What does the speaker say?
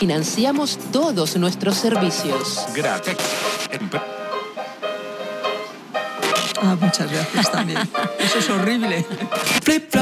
financiamos todos nuestros servicios. Gracias. Muchas gracias también. Eso es horrible. Flip, flop.